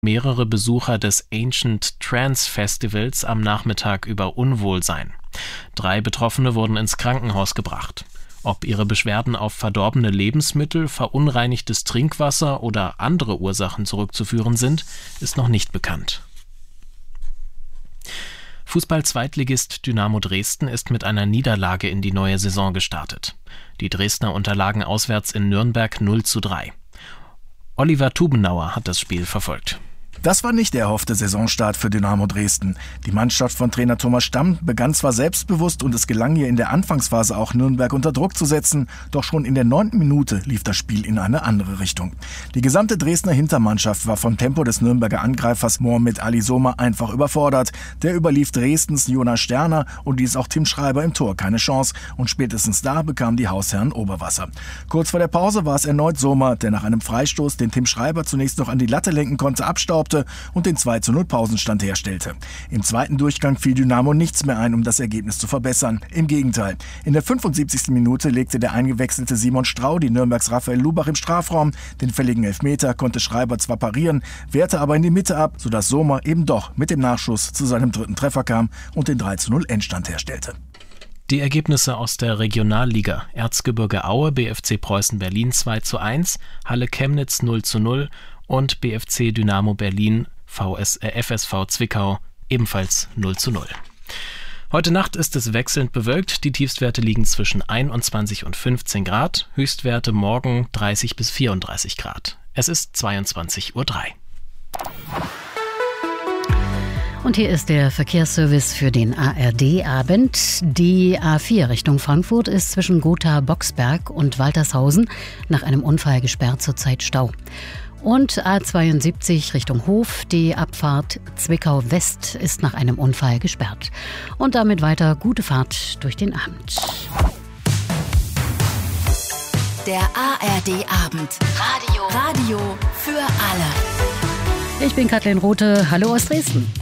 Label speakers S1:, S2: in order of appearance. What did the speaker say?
S1: mehrere Besucher des Ancient Trance Festivals am Nachmittag über Unwohlsein. 3 Betroffene wurden ins Krankenhaus gebracht. Ob ihre Beschwerden auf verdorbene Lebensmittel, verunreinigtes Trinkwasser oder andere Ursachen zurückzuführen sind, ist noch nicht bekannt. Fußball-Zweitligist Dynamo Dresden ist mit einer Niederlage in die neue Saison gestartet. Die Dresdner unterlagen auswärts in Nürnberg 0:3. Oliver Tubenauer hat das Spiel verfolgt.
S2: Das war nicht der erhoffte Saisonstart für Dynamo Dresden. Die Mannschaft von Trainer Thomas Stamm begann zwar selbstbewusst und es gelang ihr in der Anfangsphase auch Nürnberg unter Druck zu setzen, doch schon in der 9. Minute lief das Spiel in eine andere Richtung. Die gesamte Dresdner Hintermannschaft war vom Tempo des Nürnberger Angreifers Mohamed Ali Soma einfach überfordert. Der überlief Dresdens Jonas Sterner und ließ auch Tim Schreiber im Tor keine Chance und spätestens da bekamen die Hausherren Oberwasser. Kurz vor der Pause war es erneut Soma, der nach einem Freistoß, den Tim Schreiber zunächst noch an die Latte lenken konnte, abstaubte und den 2:0 Pausenstand herstellte. Im zweiten Durchgang fiel Dynamo nichts mehr ein, um das Ergebnis zu verbessern. Im Gegenteil. In der 75. Minute legte der eingewechselte Simon Strau die Nürnbergs Raphael Lubach im Strafraum. Den fälligen Elfmeter konnte Schreiber zwar parieren, wehrte aber in die Mitte ab, sodass Soma eben doch mit dem Nachschuss zu seinem 3. Treffer kam und den 3:0 Endstand herstellte.
S1: Die Ergebnisse aus der Regionalliga: Erzgebirge Aue, BFC Preußen Berlin 2:1, Halle Chemnitz 0:0 und BFC Dynamo Berlin FSV Zwickau ebenfalls 0:0. Heute Nacht ist es wechselnd bewölkt, die Tiefstwerte liegen zwischen 21 und 15 Grad, Höchstwerte morgen 30 bis 34 Grad. Es ist 22:03 Uhr.
S3: Und hier ist der Verkehrsservice für den ARD-Abend. Die A4 Richtung Frankfurt ist zwischen Gotha-Boxberg und Waltershausen nach einem Unfall gesperrt, zurzeit Stau. Und A72 Richtung Hof, die Abfahrt Zwickau West ist nach einem Unfall gesperrt. Und damit weiter gute Fahrt durch den Abend.
S4: Der ARD-Abend. Radio für alle.
S3: Ich bin Kathleen Rothe. Hallo aus Dresden.